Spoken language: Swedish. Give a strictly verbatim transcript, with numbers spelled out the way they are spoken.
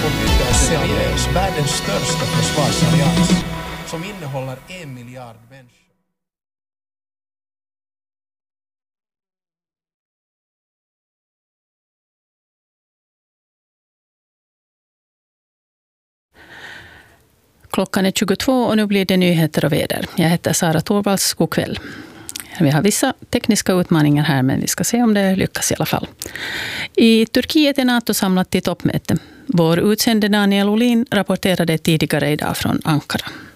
och bygga seriös, världens största försvarsallians som innehåller en miljard människor. Klockan är tjugotvå och nu blir det nyheter och väder. Jag heter Sara Torvalds, god kväll. Vi har vissa tekniska utmaningar här, men vi ska se om det lyckas i alla fall. I Turkiet är NATO samlat till toppmöte. Vår utsände Daniel Olin rapporterade tidigare idag från Ankara.